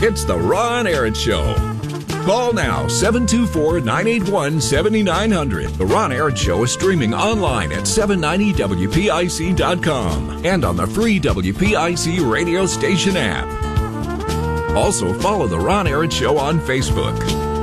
It's the Ron Aaron Show. Call now, 724-981-7900. The Ron Aaron Show is streaming online at 790WPIC.com and on the free WPIC radio station app. Also, follow the Ron Aaron Show on Facebook.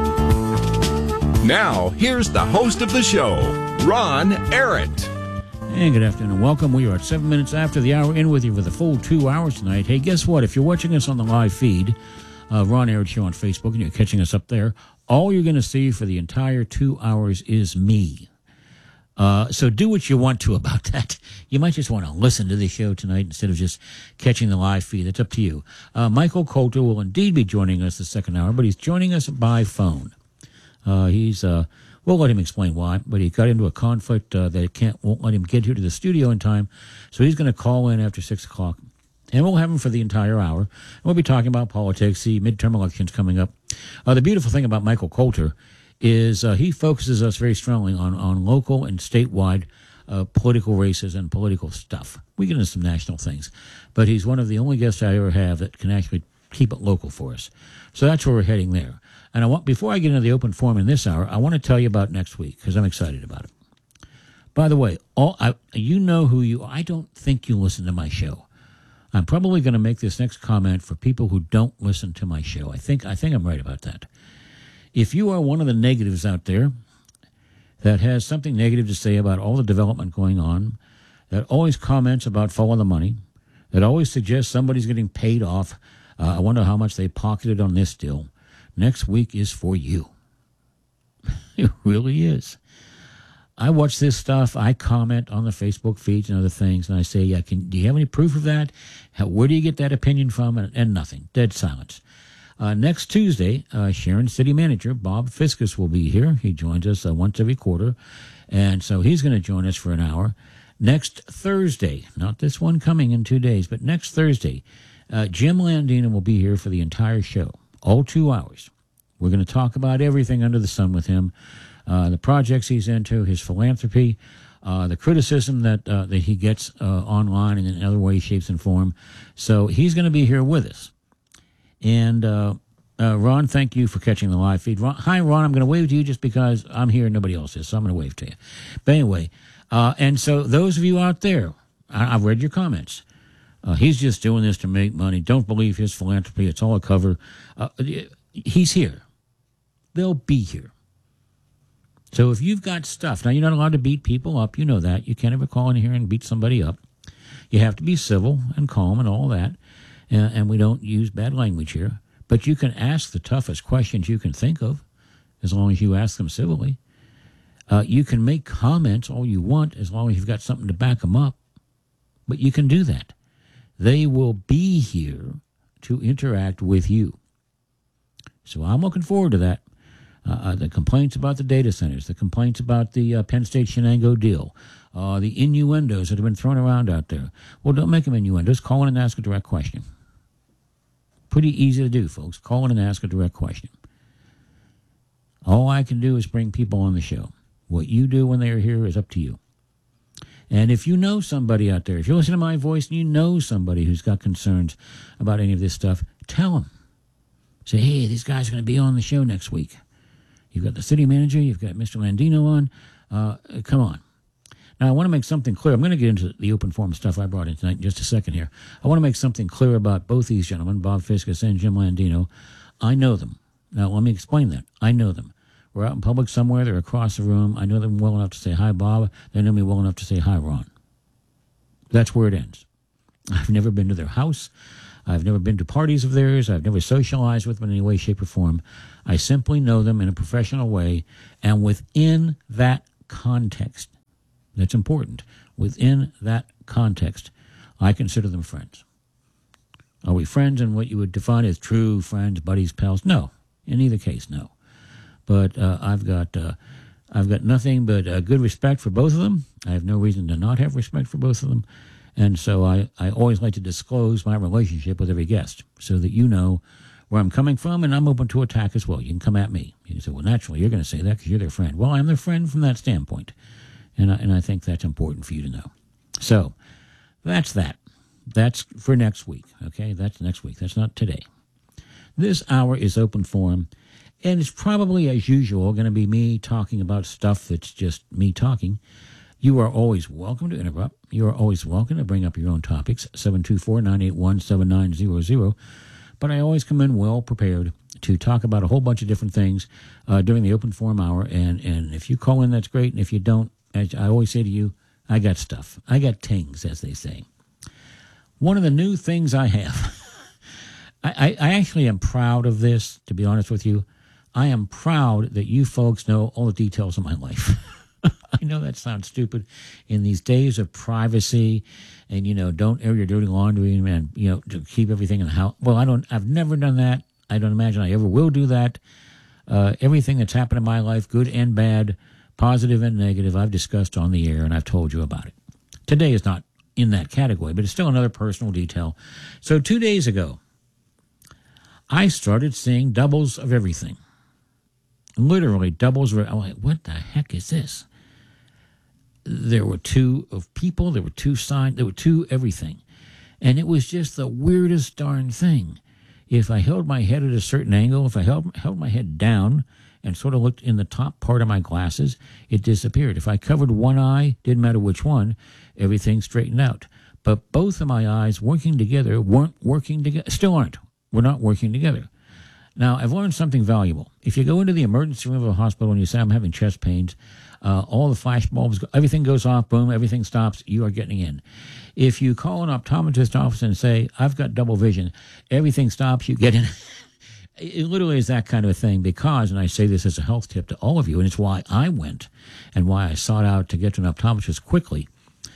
Now, here's the host of the show, Ron Aaron. And good afternoon. Welcome. We are at 7 minutes after the hour, in with you for the full 2 hours tonight. Hey, guess what? If you're watching us on the live feed, Ron Aaron Show on Facebook, and you're catching us up there, all you're going to see for the entire 2 hours is me. So do what you want to about that. You might just want to listen to the show tonight instead of just catching the live feed. It's up to you. Michael Coulter will indeed be joining us the second hour, but he's joining us by phone. We'll let him explain why, but he got into a conflict that won't let him get here to the studio in time, so he's going to call in after 6 o'clock. And we'll have him for the entire hour. And we'll be talking about politics, the midterm elections coming up. The beautiful thing about Michael Coulter is he focuses us very strongly on local and statewide political races and political stuff. We get into some national things, but he's one of the only guests I ever have that can actually keep it local for us. So that's where we're heading there. And before I get into the open forum in this hour, I want to tell you about next week because I'm excited about it. By the way, you know who you are. I don't think you listen to my show. I'm probably going to make this next comment for people who don't listen to my show. I think I'm right about that. If you are one of the negatives out there that has something negative to say about all the development going on, that always comments about follow the money, that always suggests somebody's getting paid off, I wonder how much they pocketed on this deal, next week is for you. It really is. I watch this stuff. I comment on the Facebook feeds and other things, and I say, "Yeah, do you have any proof of that? Where do you get that opinion from?" And nothing. Dead silence. Next Tuesday, Sharon City Manager Bob Fiskus will be here. He joins us once every quarter, and so he's going to join us for an hour. Next Thursday, not this one coming in 2 days, but next Thursday, Jim Landino will be here for the entire show, all 2 hours. We're going to talk about everything under the sun with him. The projects he's into, his philanthropy, the criticism that he gets online and in other ways, shapes, and form. So he's going to be here with us. And Ron, thank you for catching the live feed. Hi, Ron. I'm going to wave to you just because I'm here and nobody else is, so I'm going to wave to you. But anyway, and so those of you out there, I've read your comments. He's just doing this to make money. Don't believe his philanthropy. It's all a cover. He's here. They'll be here. So if you've got stuff, now you're not allowed to beat people up. You know that. You can't ever call in here and beat somebody up. You have to be civil and calm and all that. And we don't use bad language here. But you can ask the toughest questions you can think of, as long as you ask them civilly. You can make comments all you want, as long as you've got something to back them up. But you can do that. They will be here to interact with you. So I'm looking forward to that. The complaints about the data centers, the complaints about the Penn State Shenango deal, the innuendos that have been thrown around out there. Well, don't make them innuendos. Call in and ask a direct question. Pretty easy to do, folks. Call in and ask a direct question. All I can do is bring people on the show. What you do when they're here is up to you. And if you know somebody out there, if you listen to my voice and you know somebody who's got concerns about any of this stuff, tell them. Say, hey, these guys are going to be on the show next week. You've got the city manager. You've got Mr. Landino on. Come on. Now, I want to make something clear. I'm going to get into the open forum stuff I brought in tonight in just a second here. I want to make something clear about both these gentlemen, Bob Fiskus and Jim Landino. I know them. Now, let me explain that. I know them. We're out in public somewhere. They're across the room. I know them well enough to say hi, Bob. They know me well enough to say hi, Ron. That's where it ends. I've never been to their house. I've never been to parties of theirs. I've never socialized with them in any way, shape, or form. I simply know them in a professional way, and within that context, that's important, within that context, I consider them friends. Are we friends in what you would define as true friends, buddies, pals? No. In either case, no. But I've got nothing but good respect for both of them. I have no reason to not have respect for both of them. And so I always like to disclose my relationship with every guest so that you know where I'm coming from, and I'm open to attack as well. You can come at me. You can say, well, naturally, you're going to say that because you're their friend. Well, I'm their friend from that standpoint, and I think that's important for you to know. So that's that. That's for next week, okay? That's next week. That's not today. This hour is open forum, and it's probably, as usual, going to be me talking about stuff that's just me talking. You are always welcome to interrupt. You are always welcome to bring up your own topics, 724-981-7900. But I always come in well prepared to talk about a whole bunch of different things during the open forum hour. And if you call in, that's great. And if you don't, as I always say to you, I got stuff. I got tings, as they say. One of the new things I have, I actually am proud of this, to be honest with you. I am proud that you folks know all the details of my life. I know that sounds stupid in these days of privacy and, don't air your dirty laundry and, to keep everything in the house. Well, I've never done that. I don't imagine I ever will do that. Everything that's happened in my life, good and bad, positive and negative, I've discussed on the air and I've told you about it. Today is not in that category, but it's still another personal detail. So 2 days ago, I started seeing doubles of everything. Literally doubles. I'm like, what the heck is this? There were two of people, there were two signs, there were two everything. And it was just the weirdest darn thing. If I held my head at a certain angle, if I held my head down and sort of looked in the top part of my glasses, it disappeared. If I covered one eye, didn't matter which one, everything straightened out. But both of my eyes working together weren't working together, still aren't. We're not working together. Now, I've learned something valuable. If you go into the emergency room of a hospital and you say, I'm having chest pains, all the flash bulbs, everything goes off, boom, everything stops, you are getting in. If you call an optometrist office and say, I've got double vision, everything stops, you get in. It literally is that kind of a thing because, and I say this as a health tip to all of you, and it's why I went and why I sought out to get to an optometrist quickly.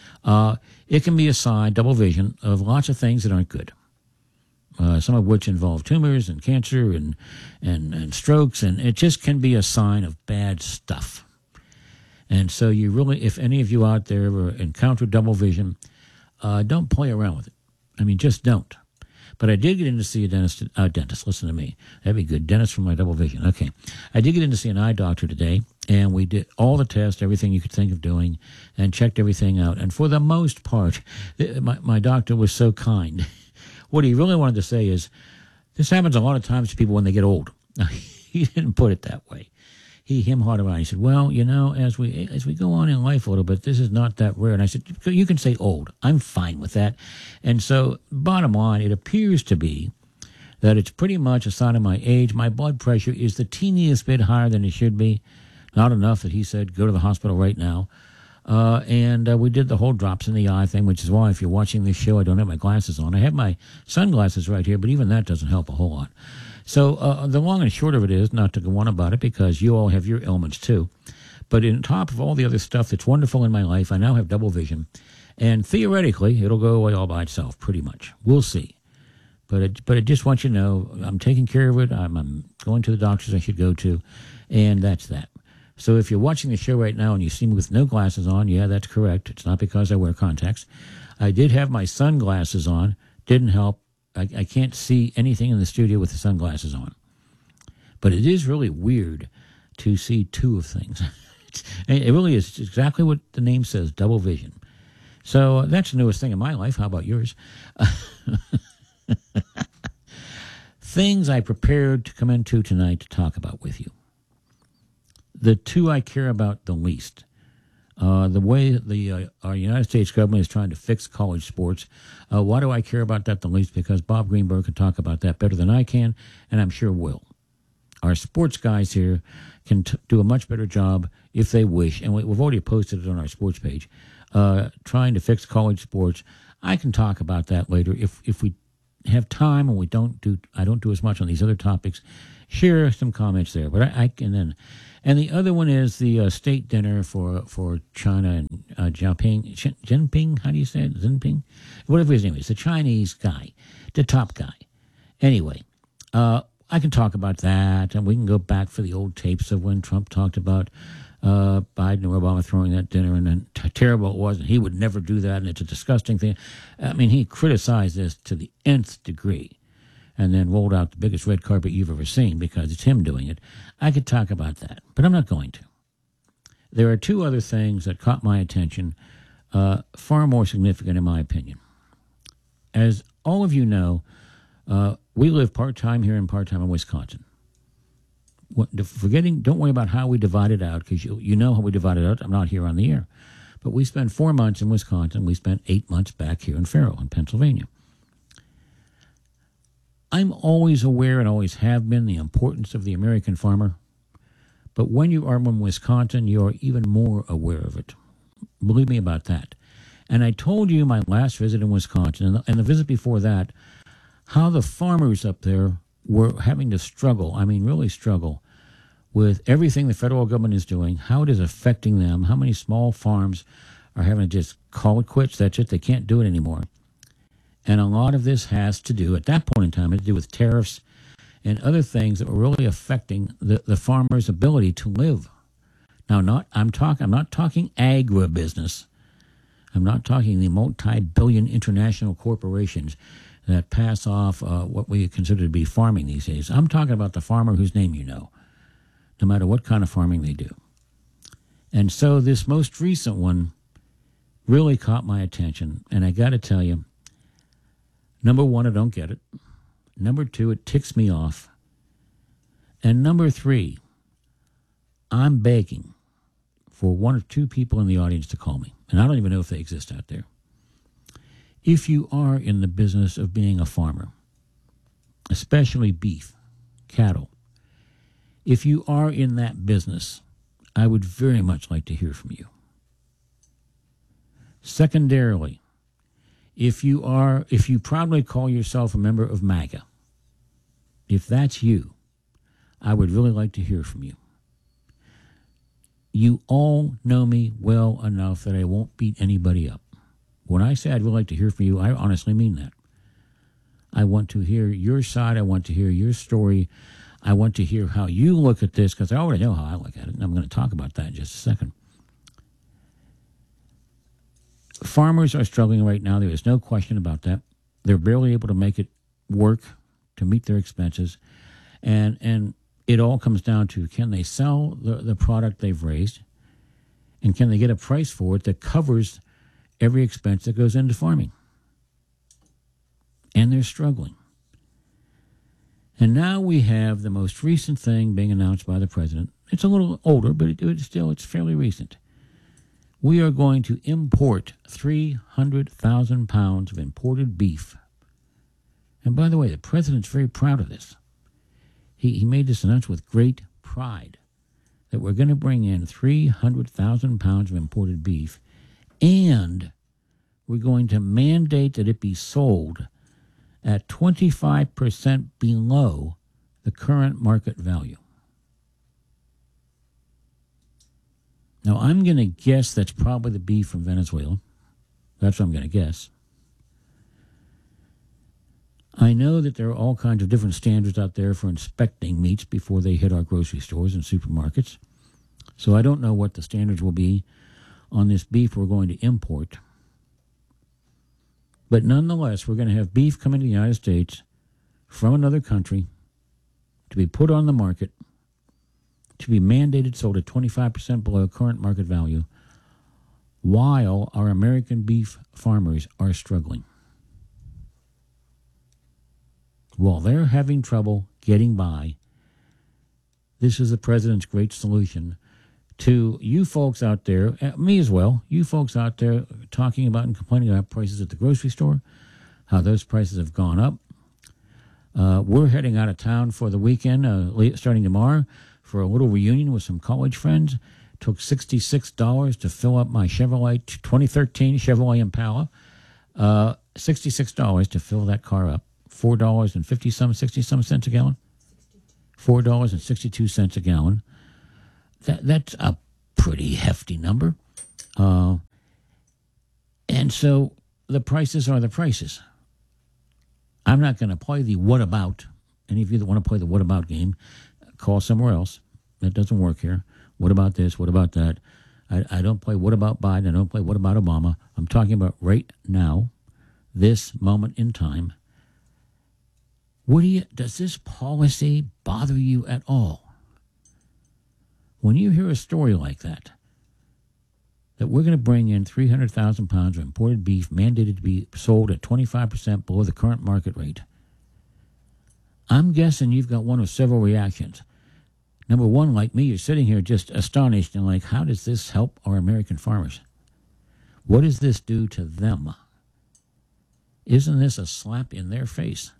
It can be a sign, double vision, of lots of things that aren't good. Some of which involve tumors and cancer and strokes, and it just can be a sign of bad stuff. And so you really, if any of you out there ever encounter double vision, don't play around with it. I mean, just don't. But I did get in to see a dentist. Listen to me. That'd be good. Dentist for my double vision. Okay. I did get in to see an eye doctor today, and we did all the tests, everything you could think of doing, and checked everything out. And for the most part, my doctor was so kind. What he really wanted to say is, this happens a lot of times to people when they get old. He didn't put it that way. He hemmed around. He said, well, as we go on in life a little bit, this is not that rare. And I said, you can say old. I'm fine with that. And so, bottom line, it appears to be that it's pretty much a sign of my age. My blood pressure is the teeniest bit higher than it should be. Not enough that he said, go to the hospital right now. And we did the whole drops in the eye thing, which is why if you're watching this show, I don't have my glasses on. I have my sunglasses right here, but even that doesn't help a whole lot. So the long and short of it is, not to go on about it, because you all have your ailments too. But on top of all the other stuff that's wonderful in my life, I now have double vision. And theoretically, it'll go away all by itself, pretty much. We'll see. But I just want you to know, I'm taking care of it. I'm going to the doctors I should go to, and that's that. So if you're watching the show right now and you see me with no glasses on, yeah, that's correct. It's not because I wear contacts. I did have my sunglasses on. Didn't help. I can't see anything in the studio with the sunglasses on. But it is really weird to see two of things. It really is exactly what the name says, double vision. So that's the newest thing in my life. How about yours? Things I prepared to come into tonight to talk about with you. The two I care about the least. The way our United States government is trying to fix college sports. Why do I care about that the least? Because Bob Greenberg can talk about that better than I can, and I'm sure will. Our sports guys here can do a much better job if they wish, and we've already posted it on our sports page, trying to fix college sports. I can talk about that later if we have time and I don't do as much on these other topics. Share some comments there, but I can then. And the other one is the state dinner for China and Jinping, how do you say it? Jinping? Whatever his name is, the Chinese guy, the top guy. Anyway, I can talk about that, and we can go back for the old tapes of when Trump talked about Biden or Obama throwing that dinner, and then how terrible it was, and he would never do that, and it's a disgusting thing. I mean, he criticized this to the nth degree, and then rolled out the biggest red carpet you've ever seen because it's him doing it. I could talk about that, but I'm not going to. There are two other things that caught my attention, far more significant in my opinion. As all of you know, We live part-time here and part-time in Wisconsin. Don't worry about how we divide it out, because you know how we divide it out. I'm not here on the air. But we spent 4 months in Wisconsin. We spent 8 months back here in Farrell, in Pennsylvania. I'm always aware and always have been the importance of the American farmer. But when you are in Wisconsin, you are even more aware of it. Believe me about that. And I told you my last visit in Wisconsin, and the visit before that, how the farmers up there were having to struggle, really struggle, with everything the federal government is doing, how it is affecting them, how many small farms are having to just call it quits. That's it. They can't do it anymore. And a lot of this has to do, at that point in time, had to do with tariffs and other things that were really affecting the farmer's ability to live. Now, I'm not talking agribusiness. I'm not talking the multi-billion international corporations that pass off what we consider to be farming these days. I'm talking about the farmer whose name you know, no matter what kind of farming they do. And so this most recent one really caught my attention, and I got to tell you, number one, I don't get it. Number two, it ticks me off. And number three, I'm begging for one or two people in the audience to call me. And I don't even know if they exist out there. If you are in the business of being a farmer, especially beef, cattle, if you are in that business, I would very much like to hear from you. Secondarily, if you proudly call yourself a member of MAGA, if that's you, I would really like to hear from you. You all know me well enough that I won't beat anybody up. When I say I'd really like to hear from you, I honestly mean that. I want to hear your side. I want to hear your story. I want to hear how you look at this, because I already know how I look at it, and I'm going to talk about that in just a second. Farmers are struggling right now. There is no question about that. They're barely able to make it work to meet their expenses. And it all comes down to, can they sell the product they've raised? And can they get a price for it that covers every expense that goes into farming? And they're struggling. And now we have the most recent thing being announced by the president. It's a little older, but it's fairly recent. We are going to import 300,000 pounds of imported beef. And by the way, the president's very proud of this. He made this announcement with great pride that we're going to bring in 300,000 pounds of imported beef, and we're going to mandate that it be sold at 25% below the current market value. Now, I'm going to guess that's probably the beef from Venezuela. That's what I'm going to guess. I know that there are all kinds of different standards out there for inspecting meats before they hit our grocery stores and supermarkets. So I don't know what the standards will be on this beef we're going to import. But nonetheless, we're going to have beef coming to the United States from another country to be put on the market, to be mandated sold at 25% below current market value, while our American beef farmers are struggling. While they're having trouble getting by, this is the president's great solution to you folks out there, me as well, you folks out there talking about and complaining about prices at the grocery store, how those prices have gone up. We're heading out of town for the weekend, starting tomorrow, for a little reunion with some college friends. Took $66 to fill up my Chevrolet 2013 Chevrolet Impala. $66 to fill that car up. $4.50 cents a gallon. $4.62 a gallon. That's a pretty hefty number. And so the prices are the prices. I'm not going to play the what about. Any of you that want to play the what about game, call somewhere else. That doesn't work here. What about this? What about that? I don't play what about Biden. I don't play what about Obama. I'm talking about right now, this moment in time. Does this policy bother you at all? When you hear a story like that we're going to bring in 300,000 pounds of imported beef mandated to be sold at 25% below the current market rate, I'm guessing you've got one of several reactions. Number one, like me, you're sitting here just astonished and like, how does this help our American farmers? What does this do to them? Isn't this a slap in their face?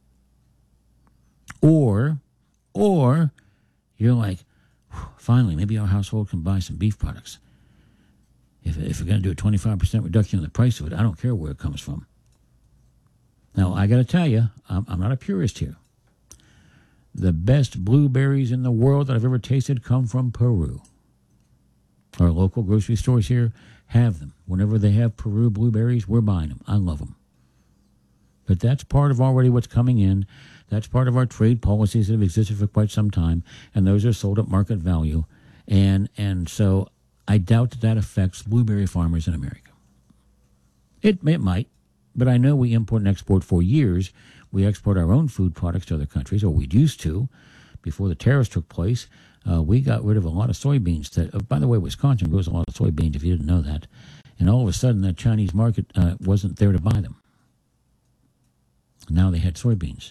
Or you're like, finally, maybe our household can buy some beef products. If we're going to do a 25% reduction in the price of it, I don't care where it comes from. Now, I got to tell you, I'm not a purist here. The best blueberries in the world that I've ever tasted come from Peru. Our local grocery stores here have them. Whenever they have Peru blueberries, we're buying them. I love them. But that's part of already what's coming in. That's part of our trade policies that have existed for quite some time, and those are sold at market value. And so I doubt that affects blueberry farmers in America. It might, but I know we import and export for years. We export our own food products to other countries, or we used to. Before the tariffs took place, we got rid of a lot of soybeans. By the way, Wisconsin grows a lot of soybeans, if you didn't know that. And all of a sudden, the Chinese market wasn't there to buy them. Now they had soybeans.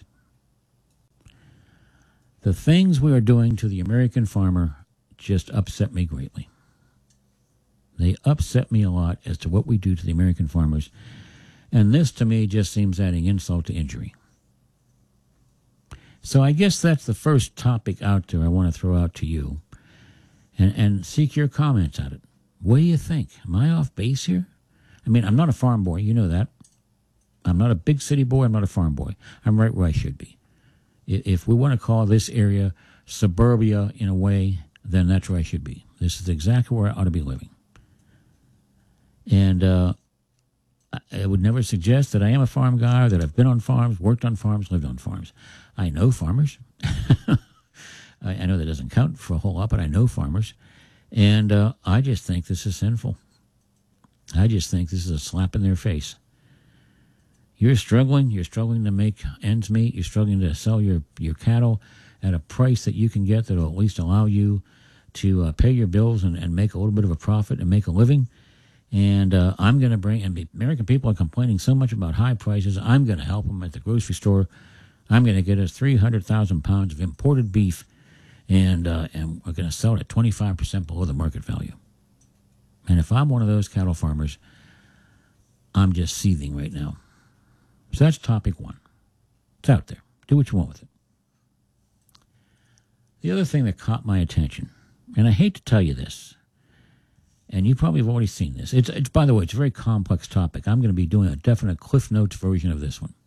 The things we are doing to the American farmer just upset me greatly. They upset me a lot as to what we do to the American farmers. And this, to me, just seems adding insult to injury. So I guess that's the first topic out there I want to throw out to you and seek your comments on it. What do you think? Am I off base here? I mean, I'm not a farm boy. You know that. I'm not a big city boy. I'm not a farm boy. I'm right where I should be. If we want to call this area suburbia in a way, then that's where I should be. This is exactly where I ought to be living. And I would never suggest that I am a farm guy or that I've been on farms, worked on farms, lived on farms. I know farmers. I know that doesn't count for a whole lot, but I know farmers. And I just think this is sinful. I just think this is a slap in their face. You're struggling to make ends meet. You're struggling to sell your cattle at a price that you can get that will at least allow you to pay your bills and make a little bit of a profit and make a living. And I'm going to and the American people are complaining so much about high prices. I'm going to help them at the grocery store. I'm going to get us 300,000 pounds of imported beef, and we're going to sell it at 25% below the market value. And if I'm one of those cattle farmers, I'm just seething right now. So that's topic one. It's out there. Do what you want with it. The other thing that caught my attention, and I hate to tell you this, and you probably have already seen this. It's by the way, it's a very complex topic. I'm going to be doing a definite Cliff Notes version of this one.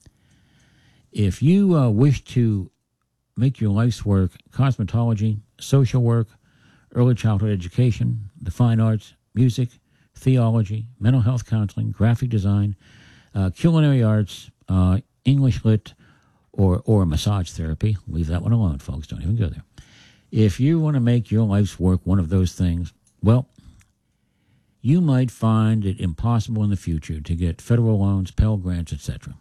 If you wish to make your life's work cosmetology, social work, early childhood education, the fine arts, music, theology, mental health counseling, graphic design, culinary arts, English lit, or massage therapy, leave that one alone, folks. Don't even go there. If you want to make your life's work one of those things, well, you might find it impossible in the future to get federal loans, Pell Grants, etc.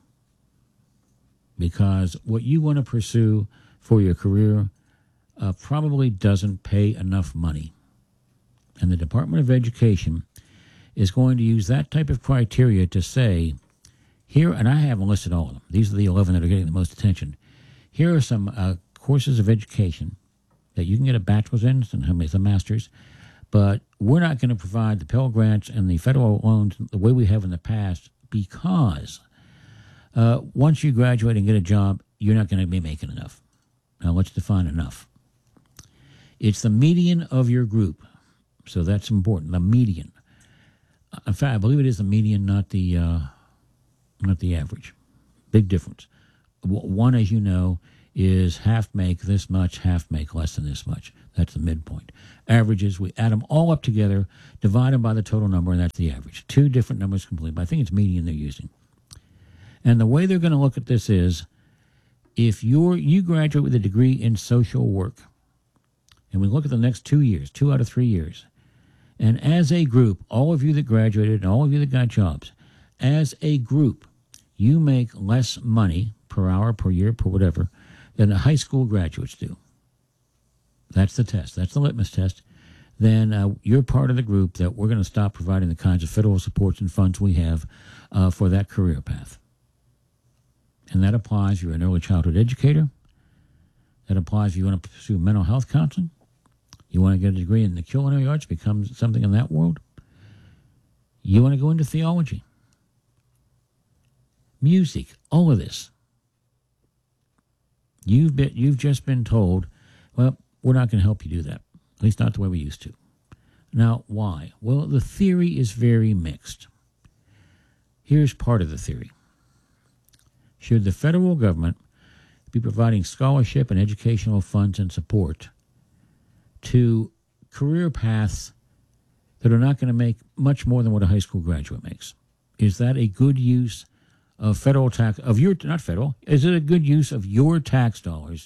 Because what you want to pursue for your career probably doesn't pay enough money. And the Department of Education is going to use that type of criteria to say, here, and I haven't listed all of them. These are the 11 that are getting the most attention. Here are some courses of education that you can get a bachelor's in, and some master's, but we're not going to provide the Pell Grants and the federal loans the way we have in the past because once you graduate and get a job, you're not going to be making enough. Now, let's define enough. It's the median of your group, so that's important, the median. In fact, I believe it is the median, not the average. Big difference. One, as you know, is half make this much, half make less than this much. That's the midpoint. Averages, we add them all up together, divide them by the total number, and that's the average. Two different numbers completely, but I think it's median they're using. And the way they're going to look at this is, if you graduate with a degree in social work, and we look at the next 2 years, 2 out of 3 years, and as a group, all of you that graduated and all of you that got jobs, as a group, you make less money per hour, per year, per whatever, than the high school graduates do. That's the test. That's the litmus test. Then you're part of the group that we're going to stop providing the kinds of federal supports and funds we have for that career path. And that applies. You're an early childhood educator. That applies if you want to pursue mental health counseling. You want to get a degree in the culinary arts, become something in that world. You want to go into theology, music, all of this. You've just been told, well, we're not going to help you do that, at least not the way we used to. Now, why? Well, the theory is very mixed. Here's part of the theory. Should the federal government be providing scholarship and educational funds and support to career paths that are not going to make much more than what a high school graduate makes? Is that a good use of federal tax, of your, not federal, is it a good use of your tax dollars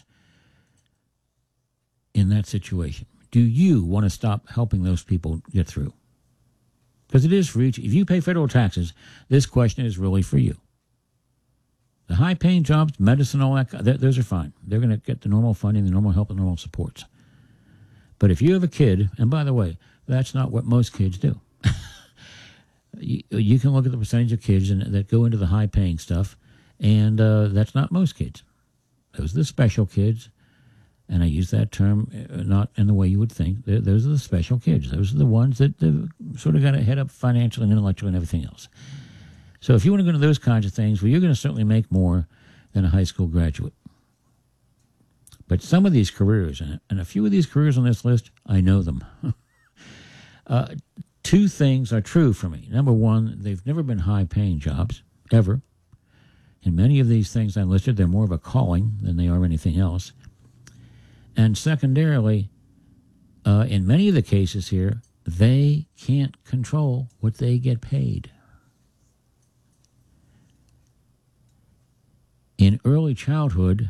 in that situation? Do you want to stop helping those people get through? Because it is for each. If you pay federal taxes, this question is really for you. The high-paying jobs, medicine, all that, those are fine. They're going to get the normal funding, the normal help, and normal supports. But if you have a kid, and by the way, that's not what most kids do. You can look at the percentage of kids that go into the high-paying stuff, and that's not most kids. Those are the special kids, and I use that term not in the way you would think. Those are the special kids. Those are the ones that sort of got to head up financially and intellectually and everything else. So if you want to go into those kinds of things, well, you're going to certainly make more than a high school graduate. But some of these careers, and a few of these careers on this list, I know them. Two things are true for me. Number one, they've never been high-paying jobs, ever. In many of these things I listed, they're more of a calling than they are anything else. And secondarily, in many of the cases here, they can't control what they get paid. In early childhood,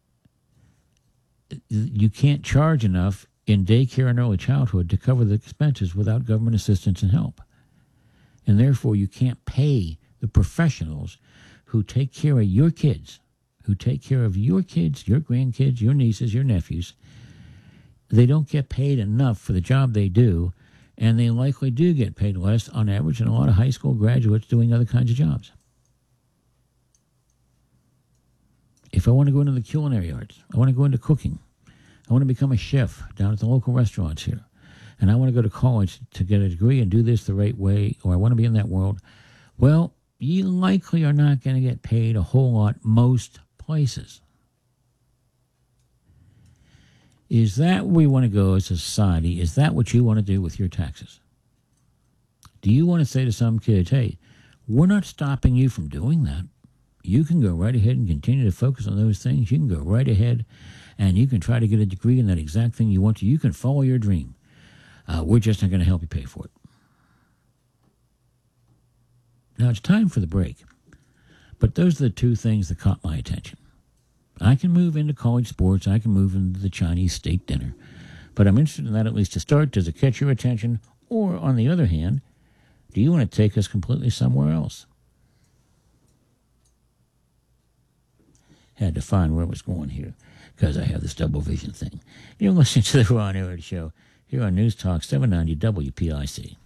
you can't charge enough in daycare and early childhood to cover the expenses without government assistance and help. And therefore, you can't pay the professionals who take care of your kids, your grandkids, your nieces, your nephews. They don't get paid enough for the job they do, and they likely do get paid less on average than a lot of high school graduates doing other kinds of jobs. If I want to go into the culinary arts, I want to go into cooking, I want to become a chef down at the local restaurants here, and I want to go to college to get a degree and do this the right way, or I want to be in that world, well, you likely are not going to get paid a whole lot most places. Is that where we want to go as a society? Is that what you want to do with your taxes? Do you want to say to some kids, hey, we're not stopping you from doing that. You can go right ahead and continue to focus on those things. You can go right ahead and you can try to get a degree in that exact thing you want to. You can follow your dream. We're just not going to help you pay for it. Now, it's time for the break. But those are the two things that caught my attention. I can move into college sports. I can move into the Chinese steak dinner. But I'm interested in that at least to start. Does it catch your attention? Or, on the other hand, do you want to take us completely somewhere else? Had to find where it was going here because I have this double vision thing. You're listening to the Ron Arad Show here on News Talk 790 WPIC.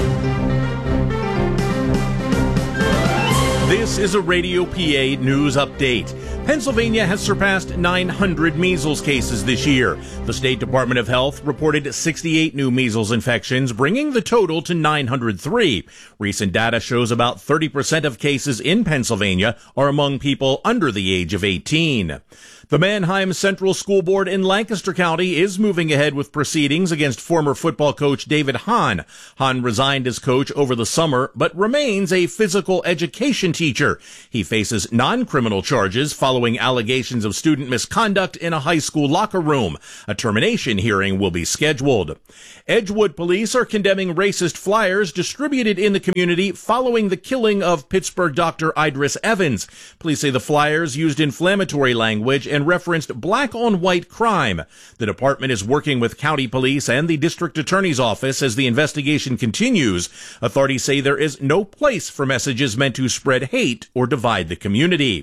This is a Radio PA news update. Pennsylvania has surpassed 900 measles cases this year. The State Department of Health reported 68 new measles infections, bringing the total to 903. Recent data shows about 30% of cases in Pennsylvania are among people under the age of 18. The Mannheim Central School Board in Lancaster County is moving ahead with proceedings against former football coach David Hahn. Hahn resigned as coach over the summer, but remains a physical education teacher. He faces non-criminal charges following allegations of student misconduct in a high school locker room. A termination hearing will be scheduled. Edgewood police are condemning racist flyers distributed in the community following the killing of Pittsburgh doctor Idris Evans. Police say the flyers used inflammatory language and referenced black-on-white crime. The department is working with county police and the district attorney's office as the investigation continues. Authorities say there is no place for messages meant to spread hate or divide the community.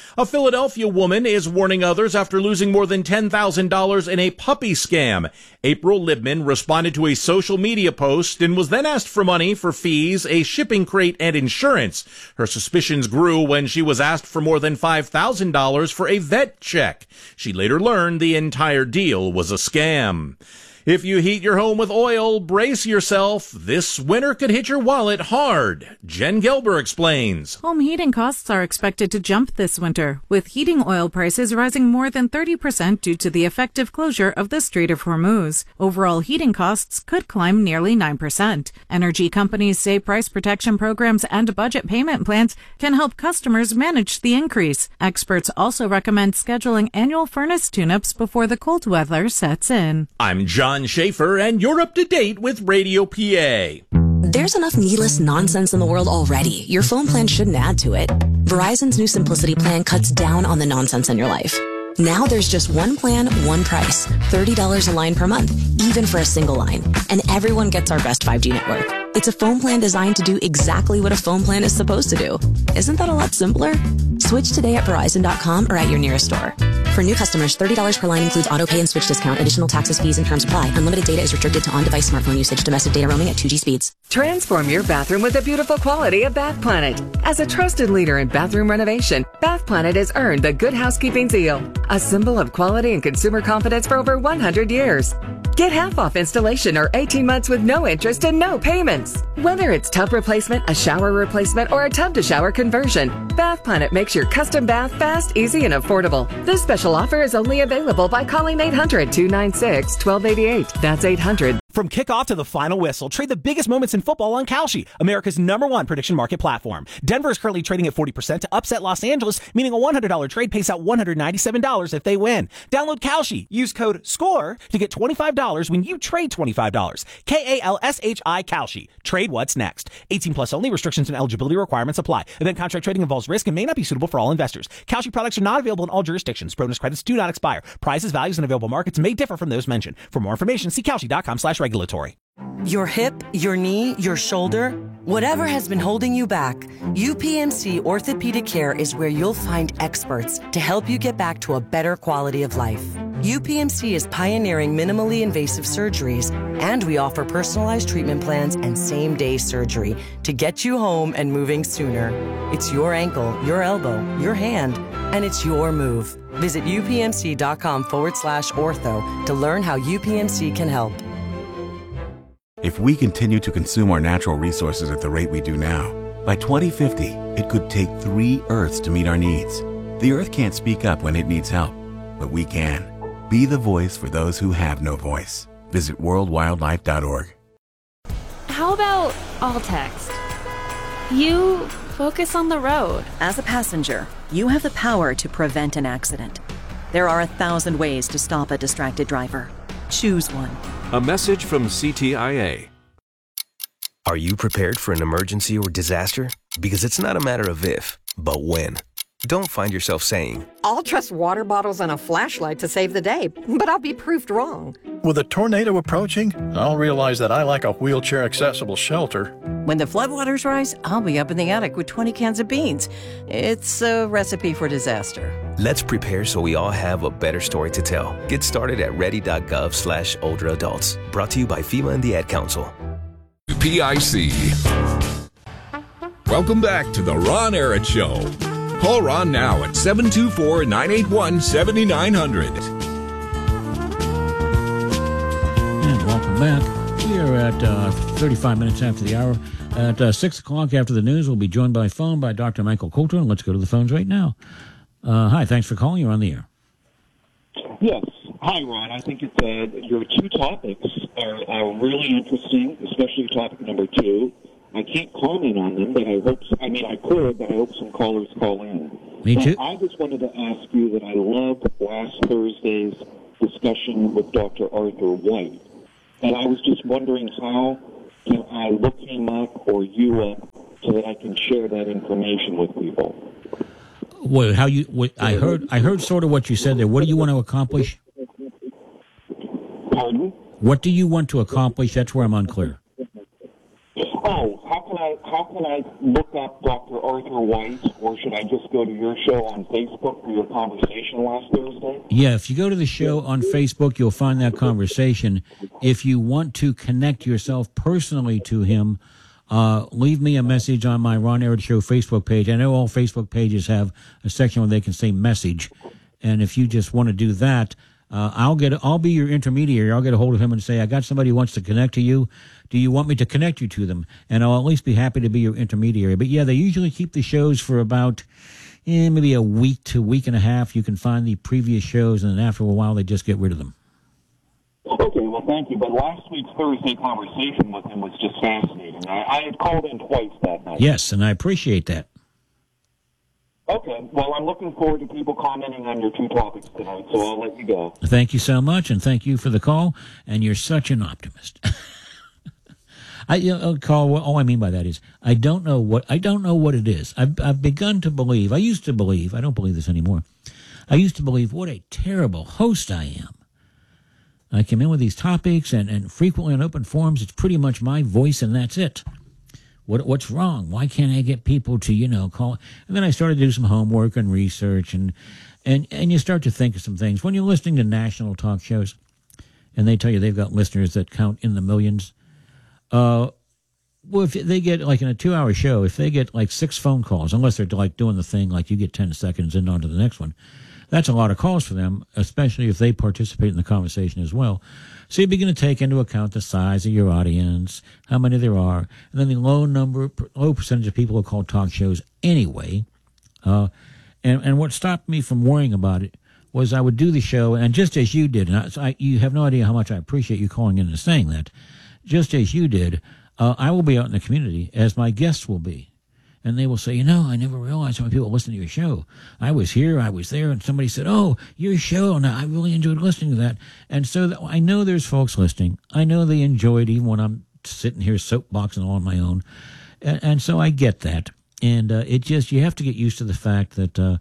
A Philadelphia woman is warning others after losing more than $10,000 in a puppy scam. April Libman responded to a social media post and was then asked for money for fees, a shipping crate, and insurance. Her suspicions grew when she was asked for more than $5,000 for a vet check. She later learned the entire deal was a scam. If you heat your home with oil, brace yourself. This winter could hit your wallet hard. Jen Gelber explains. Home heating costs are expected to jump this winter, with heating oil prices rising more than 30% due to the effective closure of the Strait of Hormuz. Overall heating costs could climb nearly 9%. Energy companies say price protection programs and budget payment plans can help customers manage the increase. Experts also recommend scheduling annual furnace tune-ups before the cold weather sets in. I'm John Schaefer, and you're up to date with Radio PA. There's enough needless nonsense in the world already. Your phone plan shouldn't add to it. Verizon's new Simplicity plan cuts down on the nonsense in your life. Now there's just one plan, one price, $30 a line per month, even for a single line. And everyone gets our best 5G network. It's a phone plan designed to do exactly what a phone plan is supposed to do. Isn't that a lot simpler? Switch today at Verizon.com or at your nearest store. For new customers, $30 per line includes auto pay and switch discount. Additional taxes, fees, and terms apply. Unlimited data is restricted to on-device smartphone usage. Domestic data roaming at 2G speeds. Transform your bathroom with the beautiful quality of Bath Planet. As a trusted leader in bathroom renovation, Bath Planet has earned the Good Housekeeping seal, a symbol of quality and consumer confidence for over 100 years. Get half off installation or 18 months with no interest and no payments. Whether it's tub replacement, a shower replacement, or a tub-to-shower conversion, Bath Planet makes your custom bath fast, easy, and affordable. This special offer is only available by calling 800-296-1288. That's 800. From kickoff to the final whistle, trade the biggest moments in football on Kalshi, America's #1 prediction market platform. Denver is currently trading at 40% to upset Los Angeles, meaning a $100 trade pays out $197 if they win. Download Kalshi. Use code SCORE to get $25 when you trade $25. KALSHI Kalshi. Trade what's next. 18 plus only. Restrictions and eligibility requirements apply. Event contract trading involves risk and may not be suitable for all investors. Kalshi products are not available in all jurisdictions. Bonus credits do not expire. Prices, values, and available markets may differ from those mentioned. For more information, see Kalshi.com/regulatory. Your hip, your knee, your shoulder, whatever has been holding you back, UPMC Orthopedic Care is where you'll find experts to help you get back to a better quality of life. UPMC is pioneering minimally invasive surgeries, and we offer personalized treatment plans and same-day surgery to get you home and moving sooner. It's your ankle, your elbow, your hand, and it's your move. Visit upmc.com/ortho to learn how UPMC can help. If we continue to consume our natural resources at the rate we do now, by 2050, it could take 3 Earths to meet our needs. The Earth can't speak up when it needs help, but we can. Be the voice for those who have no voice. Visit worldwildlife.org. How about all text? You focus on the road. As a passenger, you have the power to prevent an accident. There are 1,000 ways to stop a distracted driver. Choose one. A message from CTIA. Are you prepared for an emergency or disaster? Because it's not a matter of if, but when. Don't find yourself saying, I'll trust water bottles and a flashlight to save the day, but I'll be proved wrong. With a tornado approaching, I'll realize that I lack a wheelchair-accessible shelter. When the floodwaters rise, I'll be up in the attic with 20 cans of beans. It's a recipe for disaster. Let's prepare so we all have a better story to tell. Get started at ready.gov/older adults. Brought to you by FEMA and the Ad Council. PIC. Welcome back to the Ron Arad Show. Call Ron now at 724-981-7900. And welcome back. We are at 35 minutes after the hour. At 6 o'clock after the news, we'll be joined by phone by Dr. Michael Coulter. And let's go to the phones right now. Hi, thanks for calling. You're on the air. Yes. Hi, Ron. I think your 2 topics are really interesting, especially topic number 2. I can't comment on them, but I could, but I hope some callers call in. Me too. I just wanted to ask you that I loved last Thursday's discussion with Dr. Arthur White. And I was just wondering how can I look him up or you up so that I can share that information with people. Well, I heard sort of what you said there. What do you want to accomplish? Pardon? What do you want to accomplish? That's where I'm unclear. Oh, how can I look up Dr. Arthur White, or should I just go to your show on Facebook for your conversation last Thursday? Yeah, if you go to the show on Facebook, you'll find that conversation. If you want to connect yourself personally to him, leave me a message on my Ron Arad Show Facebook page. I know all Facebook pages have a section where they can say message, and if you just want to do that, I'll be your intermediary. I'll get a hold of him and say, I got somebody who wants to connect to you. Do you want me to connect you to them? And I'll at least be happy to be your intermediary. But yeah, they usually keep the shows for about maybe a week to week and a half. You can find the previous shows, and then after a while, they just get rid of them. Okay, well, thank you. But last week's Thursday conversation with him was just fascinating. I had called in twice that night. Yes, and I appreciate that. Okay, well, I'm looking forward to people commenting on your two topics tonight, so I'll let you go. Thank you so much, and thank you for the call, and you're such an optimist. Carl, all I mean by that is I don't know what it is. I've begun to believe. I used to believe. I don't believe this anymore. I used to believe what a terrible host I am. I come in with these topics, and frequently on open forums, it's pretty much my voice, and that's it. What's wrong? Why can't I get people to, call? And then I started to do some homework and research, and you start to think of some things. When you're listening to national talk shows, and they tell you they've got listeners that count in the millions, well, if they get, like in a 2-hour show, if they get like 6 phone calls, unless they're like doing the thing like you get 10 seconds and on to the next one, that's a lot of calls for them, especially if they participate in the conversation as well. So you begin to take into account the size of your audience, how many there are, and then the low percentage of people who call talk shows anyway. And what stopped me from worrying about it was I would do the show, and just as you did, and you have no idea how much I appreciate you calling in and saying that, just as you did, I will be out in the community, as my guests will be. And they will say, I never realized how many people listen to your show. I was here, I was there, and somebody said, oh, your show, and I really enjoyed listening to that. And so I know there's folks listening. I know they enjoy it even when I'm sitting here soapboxing all on my own. And so I get that. And you have to get used to the fact that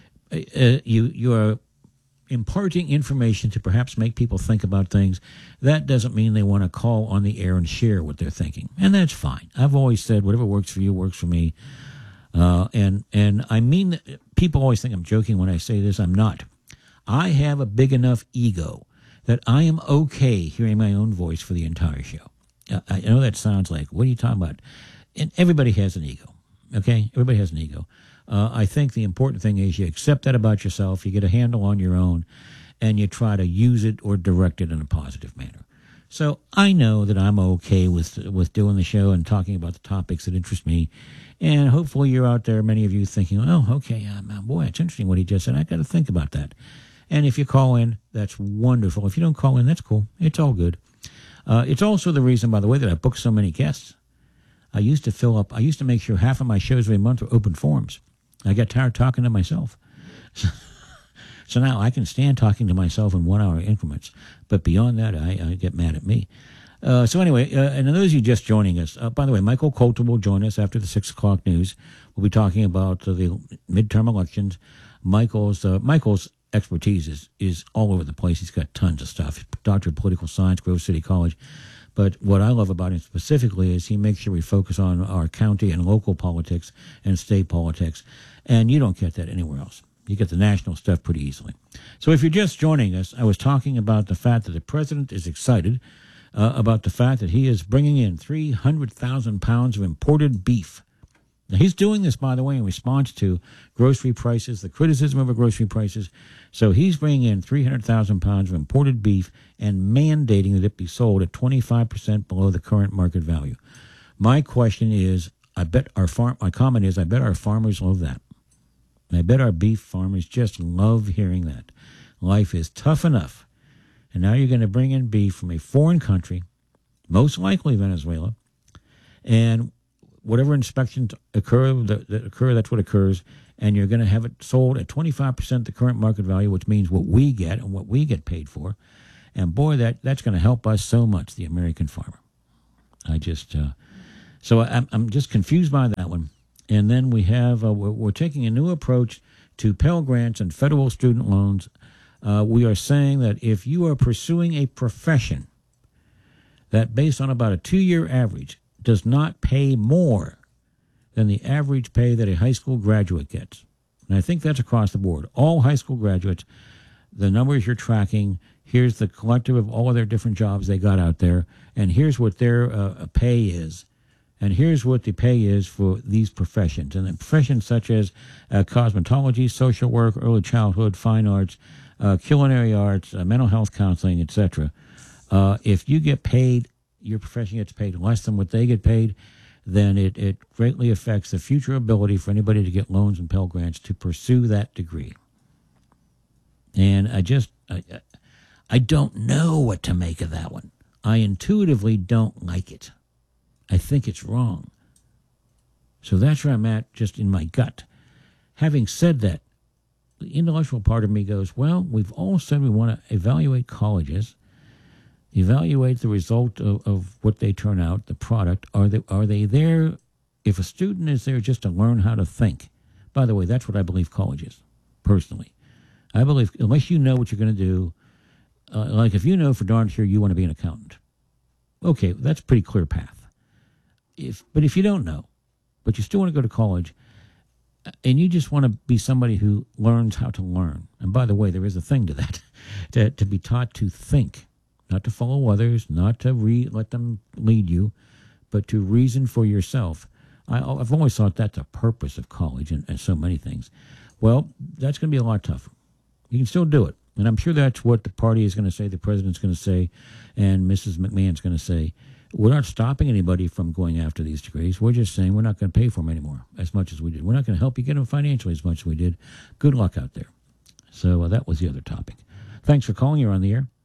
you are imparting information to perhaps make people think about things. That doesn't mean they want to call on the air and share what they're thinking, and that's fine. I've always said whatever works for you works for me, and I mean that. People always think I'm joking when I say this. I'm not. I have a big enough ego that I am okay hearing my own voice for the entire show. I know that sounds like, what are you talking about? And everybody has an ego, okay? Everybody has an ego. I think the important thing is you accept that about yourself, you get a handle on your own, and you try to use it or direct it in a positive manner. So I know that I'm okay with doing the show and talking about the topics that interest me, and hopefully you're out there, many of you, thinking, oh, okay, boy, it's interesting what he just said. I got to think about that. And if you call in, that's wonderful. If you don't call in, that's cool. It's all good. It's also the reason, by the way, that I booked so many guests. I used to make sure half of my shows every month were open forums. I got tired talking to myself. So now I can stand talking to myself in 1-hour increments. But beyond that, I get mad at me. So anyway, and those of you just joining us, by the way, Michael Coulter will join us after the 6 o'clock news. We'll be talking about the midterm elections. Michael's expertise is all over the place. He's got tons of stuff. He's Doctor of Political Science, Grove City College. But what I love about him specifically is he makes sure we focus on our county and local politics and state politics. And you don't get that anywhere else. You get the national stuff pretty easily. So if you're just joining us, I was talking about the fact that the president is excited about the fact that he is bringing in 300,000 pounds of imported beef. Now, he's doing this, by the way, in response to grocery prices, the criticism over grocery prices. So he's bringing in 300,000 pounds of imported beef and mandating that it be sold at 25% below the current market value. My question is, my comment is, I bet our farmers love that. And I bet our beef farmers just love hearing that. Life is tough enough. And now you're going to bring in beef from a foreign country, most likely Venezuela, and whatever inspections occur, that's what occurs, and you're going to have it sold at 25% the current market value, which means what we get and what we get paid for. And boy, that's going to help us so much, the American farmer. So I'm just confused by that one. And then we have, we're taking a new approach to Pell Grants and federal student loans. We are saying that if you are pursuing a profession that, based on about a 2-year average, does not pay more than the average pay that a high school graduate gets. And I think that's across the board. All high school graduates, the numbers you're tracking, here's the collective of all of their different jobs they got out there, and here's what their pay is. And here's what the pay is for these professions. And professions such as cosmetology, social work, early childhood, fine arts, culinary arts, mental health counseling, etc. If you get paid, your profession gets paid less than what they get paid, then it greatly affects the future ability for anybody to get loans and Pell Grants to pursue that degree. And I don't know what to make of that one. I intuitively don't like it. I think it's wrong. So that's where I'm at, just in my gut. Having said that, the intellectual part of me goes, well, we've all said we want to evaluate colleges, evaluate the result of what they turn out, the product. Are they there? If a student is there just to learn how to think, by the way, that's what I believe college is, personally. I believe unless you know what you're going to do, like if you know for darn sure you want to be an accountant, okay, that's a pretty clear path. But if you don't know, but you still want to go to college, and you just want to be somebody who learns how to learn, and by the way, there is a thing to that, to be taught to think, not to follow others, not to let them lead you, but to reason for yourself. I've always thought that's the purpose of college and so many things. Well, that's going to be a lot tougher. You can still do it, and I'm sure that's what the party is going to say, the president's going to say, and Mrs. McMahon's going to say. We're not stopping anybody from going after these degrees. We're just saying we're not going to pay for them anymore as much as we did. We're not going to help you get them financially as much as we did. Good luck out there. So that was the other topic. Thanks for calling. You're on the air.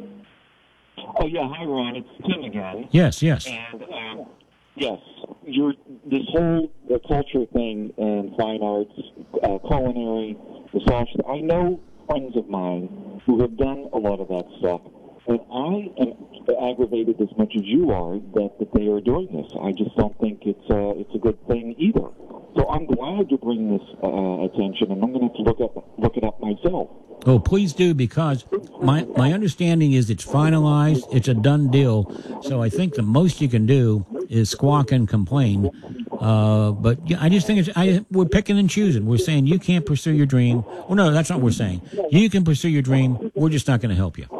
Oh, yeah. Hi, Ron. It's Tim again. Yes. And, yes, this whole culture thing and fine arts, culinary, massage, I know friends of mine who have done a lot of that stuff. And I am aggravated as much as you are that they are doing this. I just don't think it's a good thing either. So I'm glad you're bringing this attention, and I'm going to have to look it up myself. Oh, please do, because my understanding is it's finalized, it's a done deal. So I think the most you can do is squawk and complain. But yeah, I just think we're picking and choosing. We're saying you can't pursue your dream. Well, no, that's not what we're saying. You can pursue your dream. We're just not going to help you.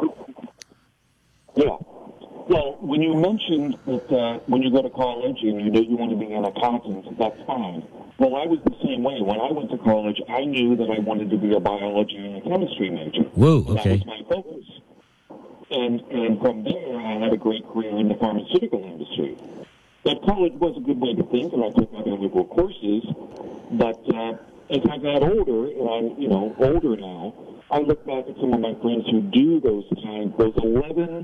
Yeah. Well, when you mentioned that when you go to college and you know you want to be an accountant, that's fine. Well, I was the same way. When I went to college, I knew that I wanted to be a biology and a chemistry major. Whoa, okay. That was my focus. And from there, I had a great career in the pharmaceutical industry. But college was a good way to think, and I took other liberal courses. But as I got older, and I'm older now, I look back at some of my friends who do those 11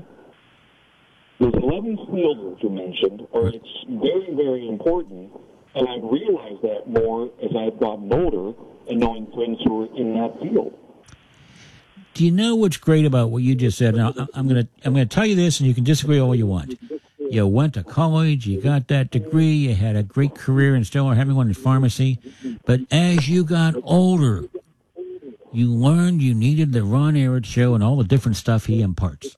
fields that you mentioned are very, very important, and I've realized that more as I've gotten older and knowing friends who are in that field. Do you know what's great about what you just said? Now, I'm gonna tell you this, and you can disagree all you want. You went to college, you got that degree, you had a great career, and still are having one in pharmacy. But as you got older, you learned you needed the Ron Arad Show and all the different stuff he imparts.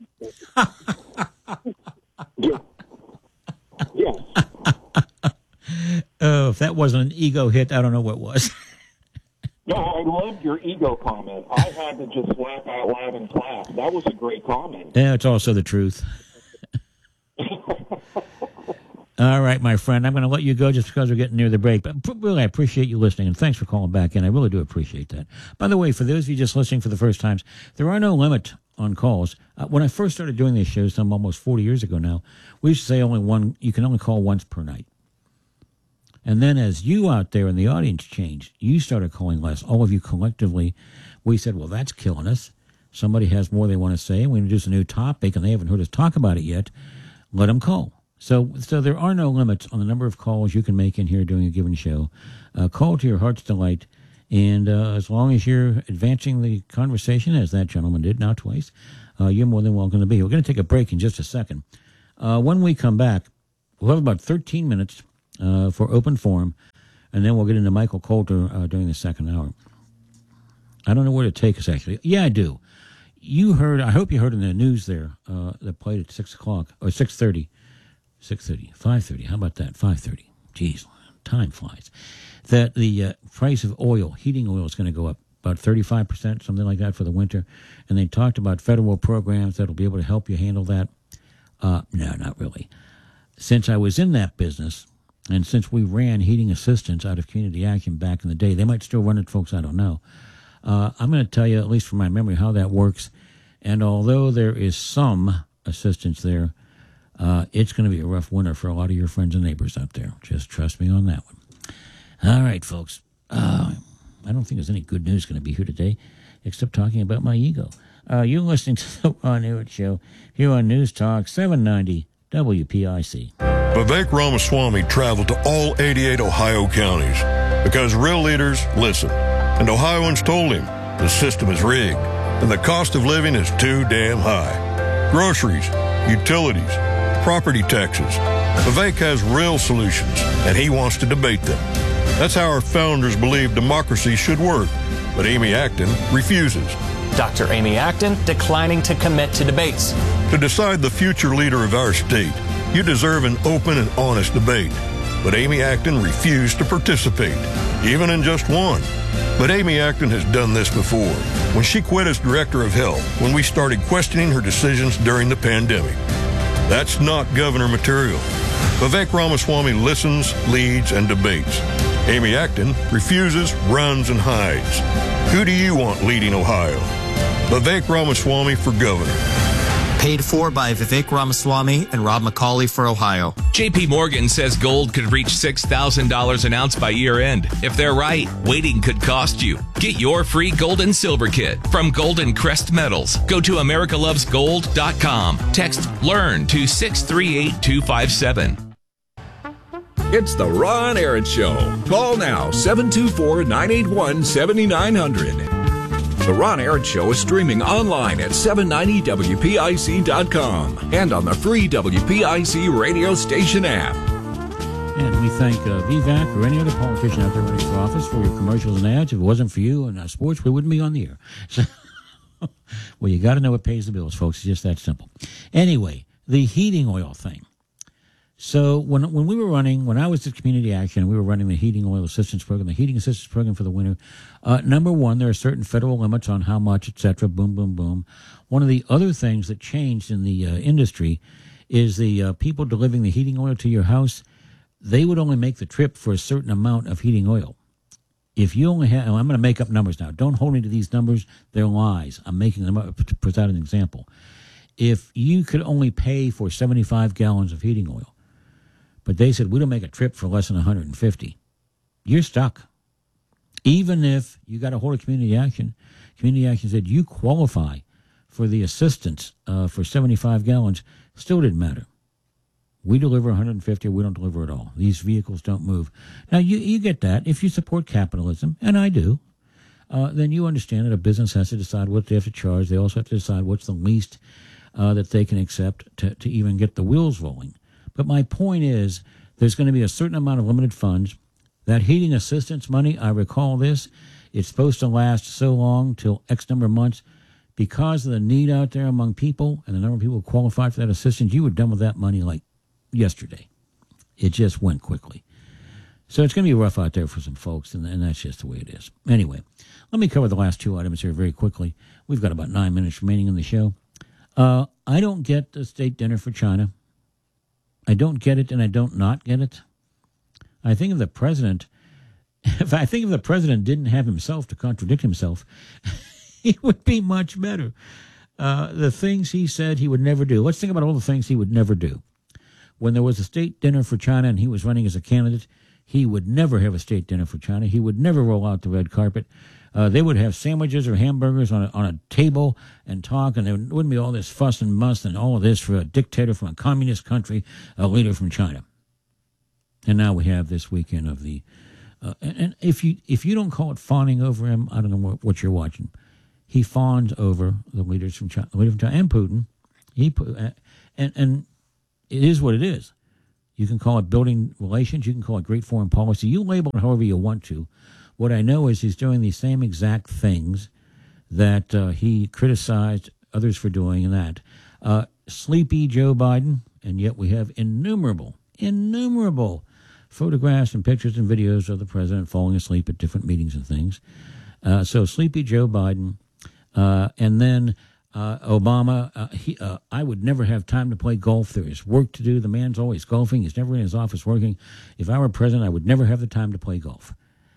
Yes. Oh, if that wasn't an ego hit, I don't know what was. No, I loved your ego comment. I had to just laugh out loud and clap. That was a great comment. Yeah, it's also the truth. All right, my friend, I'm going to let you go just because we're getting near the break. But really, I appreciate you listening, and thanks for calling back in. I really do appreciate that. By the way, for those of you just listening for the first times, there are no limit on calls. When I first started doing these shows, some almost 40 years ago now, we used to say you can only call once per night. And then as you out there in the audience changed, you started calling less. All of you collectively, we said, well, that's killing us. Somebody has more they want to say, and we introduce a new topic, and they haven't heard us talk about it yet. Let them call. So there are no limits on the number of calls you can make in here during a given show. Call to your heart's delight, and as long as you're advancing the conversation, as that gentleman did now twice, you're more than welcome to be. We're going to take a break in just a second. When we come back, we'll have about 13 minutes for open forum, and then we'll get into Michael Coulter during the second hour. I don't know where to take us, actually. Yeah, I do. I hope you heard in the news there that played at 6 o'clock, or 6:30. 6:30, 5:30. How about that? 5:30. Jeez, time flies, that the price of oil, heating oil, is going to go up about 35%, something like that, for the winter. And they talked about federal programs that will be able to help you handle that. No, not really. Since I was in that business, and since we ran heating assistance out of Community Action back in the day, they might still run it, folks, I don't know. I'm going to tell you, at least from my memory, how that works. And although there is some assistance there, it's going to be a rough winter for a lot of your friends and neighbors out there. Just trust me on that one. All right, folks. I don't think there's any good news going to be here today, except talking about my ego. You're listening to the Ron Arad Show here on News Talk 790 WPIC. Vivek Ramaswamy traveled to all 88 Ohio counties because real leaders listen. And Ohioans told him the system is rigged and the cost of living is too damn high. Groceries, utilities, property taxes. Vivek has real solutions, and he wants to debate them. That's how our founders believed democracy should work. But Amy Acton refuses. Dr. Amy Acton declining to commit to debates. To decide the future leader of our state, you deserve an open and honest debate. But Amy Acton refused to participate, even in just one. But Amy Acton has done this before, when she quit as director of health, when we started questioning her decisions during the pandemic. That's not governor material. Vivek Ramaswamy listens, leads, and debates. Amy Acton refuses, runs, and hides. Who do you want leading Ohio? Vivek Ramaswamy for governor. Paid for by Vivek Ramaswamy and Rob McCauley for Ohio. JP Morgan says gold could reach $6,000 an ounce by year end. If they're right, waiting could cost you. Get your free gold and silver kit from Golden Crest Metals. Go to americalovesgold.com. Text LEARN to 638257. It's the Ron Arad Show. Call now, 724-981-7900. The Ron Arad Show is streaming online at 790WPIC.com and on the free WPIC radio station app. And we thank VVAC or any other politician out there running for office for your commercials and ads. If it wasn't for you and sports, we wouldn't be on the air. So, well, you got to know what pays the bills, folks. It's just that simple. Anyway, the heating oil thing. So when I was at Community Action, we were running the heating oil assistance program, the heating assistance program for the winter. Number one, there are certain federal limits on how much, et cetera, boom, boom, boom. One of the other things that changed in the industry is the people delivering the heating oil to your house, they would only make the trip for a certain amount of heating oil. If you only have, I'm going to make up numbers now. Don't hold me to these numbers. They're lies. I'm making them up to put out an example. If you could only pay for 75 gallons of heating oil, but they said, we don't make a trip for less than 150. You're stuck. Even if you got a hold of Community Action said you qualify for the assistance for 75 gallons, still didn't matter. We deliver 150 or we don't deliver at all. These vehicles don't move. Now, you get that. If you support capitalism, and I do, then you understand that a business has to decide what they have to charge. They also have to decide what's the least that they can accept to even get the wheels rolling. But my point is, there's going to be a certain amount of limited funds. That heating assistance money, I recall this, it's supposed to last so long, till X number of months. Because of the need out there among people and the number of people who qualified for that assistance, you were done with that money like yesterday. It just went quickly. So it's going to be rough out there for some folks, and that's just the way it is. Anyway, let me cover the last two items here very quickly. We've got about 9 minutes remaining in the show. I don't get the state dinner for China. I don't get it, and I don't not get it. I think if the president didn't have himself to contradict himself, he would be much better. The things he said he would never do. Let's think about all the things he would never do. When there was a state dinner for China and he was running as a candidate, he would never have a state dinner for China. He would never roll out the red carpet. They would have sandwiches or hamburgers on a table and talk, and there wouldn't be all this fuss and muss and all of this for a dictator from a communist country, a leader from China. And now we have this weekend of the and if you don't call it fawning over him, I don't know what you're watching. He fawns over the leaders from China, and Putin. And it is what it is. You can call it building relations. You can call it great foreign policy. You label it however you want to. What I know is he's doing the same exact things that he criticized others for doing, and that. Sleepy Joe Biden, and yet we have innumerable photographs and pictures and videos of the president falling asleep at different meetings and things. So sleepy Joe Biden. And then Obama, I would never have time to play golf. There is work to do. The man's always golfing. He's never in his office working. If I were president, I would never have the time to play golf.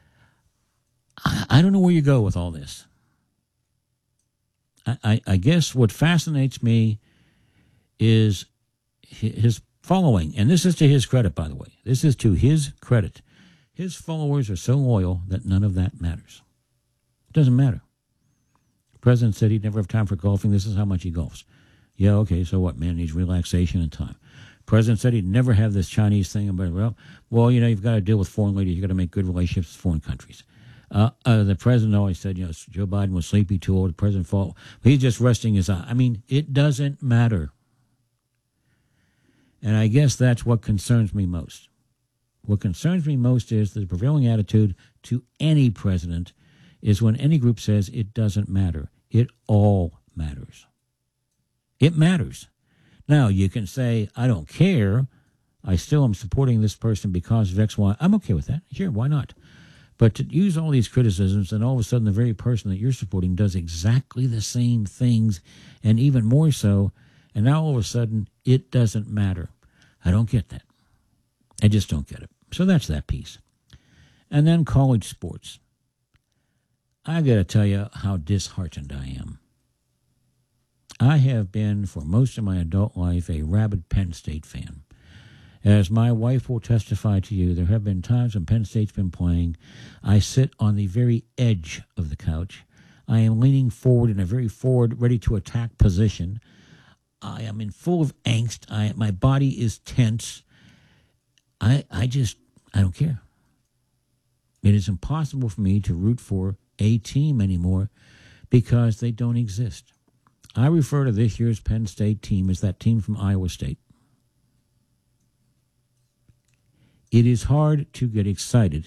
I don't know where you go with all this. I guess what fascinates me is his following. And this is to his credit, by the way. This is to his credit. His followers are so loyal that none of that matters. It doesn't matter. The president said he'd never have time for golfing. This is how much he golfs. Yeah, okay, so what? Man needs relaxation and time. President said he'd never have this Chinese thing. But, well, you know, you've got to deal with foreign leaders. You've got to make good relationships with foreign countries. The president always said, you know, Joe Biden was sleepy, too old. The president fought. He's just resting his eye. I mean, it doesn't matter. And I guess that's what concerns me most. What concerns me most is the prevailing attitude to any president is when any group says it doesn't matter. It all matters. It matters. Now, you can say, I don't care. I still am supporting this person because of X, Y. I'm okay with that. Sure, why not? But to use all these criticisms and all of a sudden the very person that you're supporting does exactly the same things and even more so, and now all of a sudden it doesn't matter. I don't get that. I just don't get it. So that's that piece. And then college sports. I got to tell you how disheartened I am. I have been, for most of my adult life, a rabid Penn State fan. As my wife will testify to you, there have been times when Penn State's been playing. I sit on the very edge of the couch. I am leaning forward in a very forward, ready-to-attack position. I am in full of angst. My body is tense. I don't care. It is impossible for me to root for a team anymore because they don't exist. I refer to this year's Penn State team as that team from Iowa State. It is hard to get excited,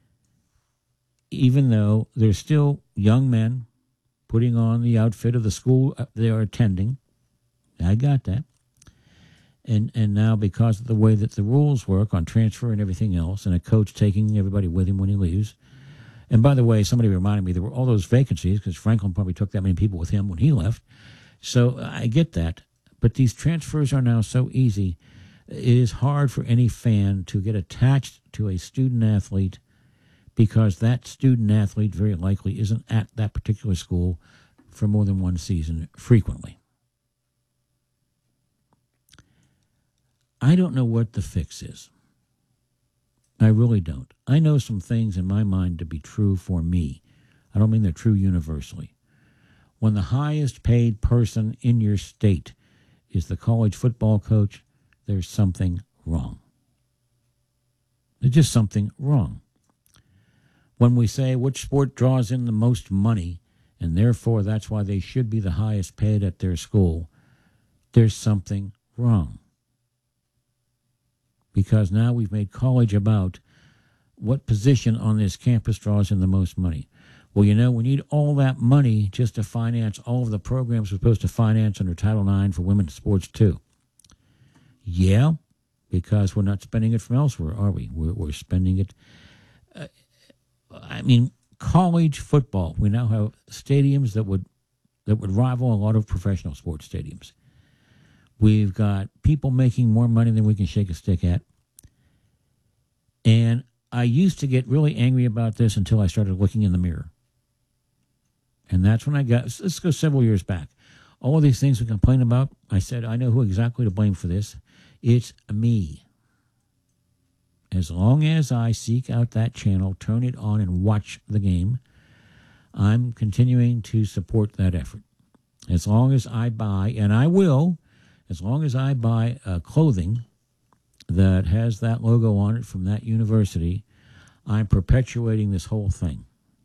even though they're still young men putting on the outfit of the school they are attending. I got that. And now because of the way that the rules work on transfer and everything else, and a coach taking everybody with him when he leaves. And by the way, somebody reminded me there were all those vacancies because Franklin probably took that many people with him when he left. So I get that. But these transfers are now so easy. It is hard for any fan to get attached to a student athlete because that student athlete very likely isn't at that particular school for more than one season frequently. I don't know what the fix is. I really don't. I know some things in my mind to be true for me. I don't mean they're true universally. When the highest paid person in your state is the college football coach, there's something wrong. There's just something wrong. When we say which sport draws in the most money, and therefore that's why they should be the highest paid at their school, there's something wrong. Because now we've made college about what position on this campus draws in the most money. Well, you know, we need all that money just to finance all of the programs we're supposed to finance under Title IX for women's sports, too. Yeah, because we're not spending it from elsewhere, are we? We're spending it. College football. We now have stadiums that would rival a lot of professional sports stadiums. We've got people making more money than we can shake a stick at. And I used to get really angry about this until I started looking in the mirror. And that's when let's go several years back. All of these things we complain about, I said, I know who exactly to blame for this. It's me. As long as I seek out that channel, turn it on, and watch the game, I'm continuing to support that effort. As long as I buy, and I will, as long as I buy clothing that has that logo on it from that university, I'm perpetuating this whole thing.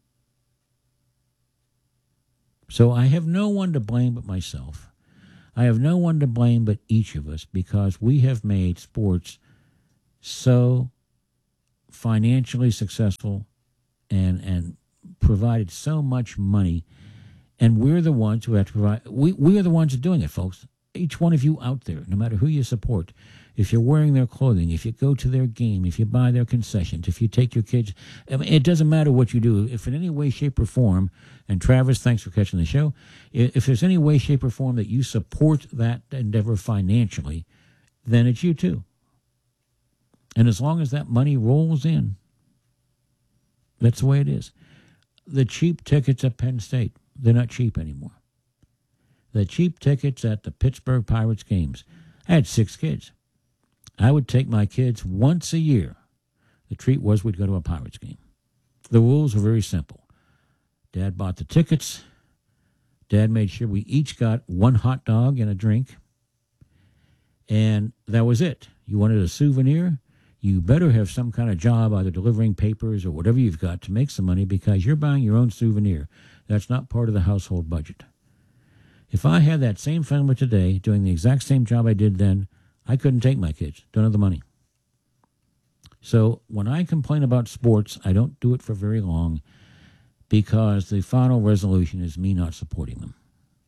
So I have no one to blame but myself. I have no one to blame but each of us because we have made sports so financially successful and provided so much money. And we're the ones who have to provide. We are the ones who are doing it, folks. Each one of you out there, no matter who you support, if you're wearing their clothing, if you go to their game, if you buy their concessions, if you take your kids, I mean, it doesn't matter what you do. If in any way, shape, or form, and Travis, thanks for catching the show, if there's any way, shape, or form that you support that endeavor financially, then it's you too. And as long as that money rolls in, that's the way it is. The cheap tickets at Penn State, they're not cheap anymore. The cheap tickets at the Pittsburgh Pirates games, I had 6 kids. I would take my kids once a year. The treat was we'd go to a Pirates game. The rules were very simple. Dad bought the tickets. Dad made sure we each got 1 hot dog and a drink. And that was it. You wanted a souvenir? You better have some kind of job, either delivering papers or whatever you've got to make some money, because you're buying your own souvenir. That's not part of the household budget. If I had that same family today doing the exact same job I did then, I couldn't take my kids. Don't have the money. So when I complain about sports, I don't do it for very long, because the final resolution is me not supporting them.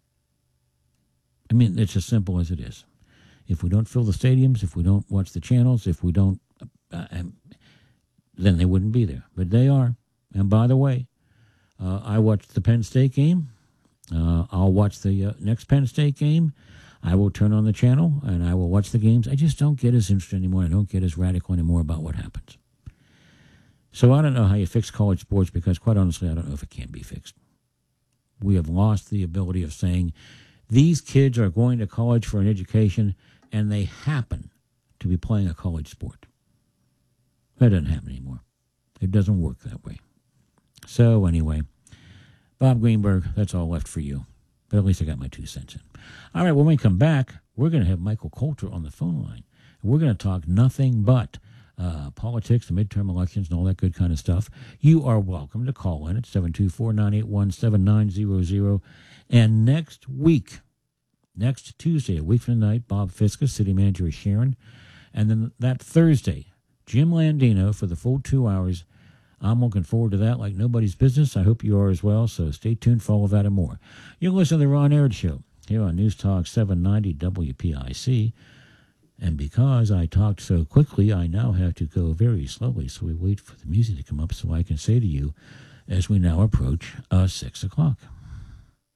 I mean, it's as simple as it is. If we don't fill the stadiums, if we don't watch the channels, if we don't, then they wouldn't be there. But they are. And by the way, I watched the Penn State game. I'll watch the next Penn State game. I will turn on the channel and I will watch the games. I just don't get as interested anymore. I don't get as radical anymore about what happens. So I don't know how you fix college sports, because quite honestly, I don't know if it can be fixed. We have lost the ability of saying these kids are going to college for an education and they happen to be playing a college sport. That doesn't happen anymore. It doesn't work that way. So anyway, Bob Greenberg, that's all left for you. But at least I got my 2 cents in. All right, when we come back, we're going to have Michael Coulter on the phone line. We're going to talk nothing but politics, the midterm elections, and all that good kind of stuff. You are welcome to call in at 724-981-7900. And next Tuesday, a week from tonight, Bob Fiskus, city manager of Sharon. And then that Thursday, Jim Landino for the full 2 hours. I'm looking forward to that like nobody's business. I hope you are as well, so stay tuned for all of that and more. You can listen to The Ron Aird Show here on News Talk 790 WPIC. And because I talked so quickly, I now have to go very slowly, so we wait for the music to come up so I can say to you as we now approach 6 o'clock.